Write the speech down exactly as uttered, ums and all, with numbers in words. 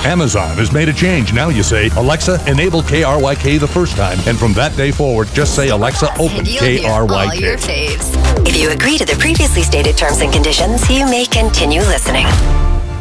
Amazon has made a change. Now you say, Alexa, enable K R Y K the first time. And from that day forward, just say, Alexa, open K R Y K. All your faves. If you agree to the previously stated terms and conditions, you may continue listening.